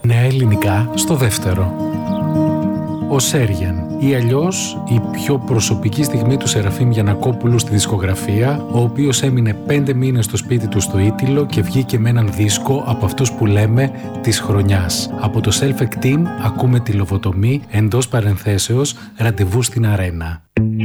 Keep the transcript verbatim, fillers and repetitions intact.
Νέα ελληνικά στο δεύτερο. Ο Σέριεν, ή αλλιώς η πιο προσωπική στιγμή του Σεραφείμ Γιαννακόπουλου στη δισκογραφία, ο οποίος έμεινε πέντε μήνες στο σπίτι του στο Ήττιλο και βγήκε με έναν δίσκο από αυτούς που λέμε της χρονιάς. Από το Self-Esteem ακούμε τη Λοβοτομή, εντός παρενθέσεως ραντεβού στην Αρένα.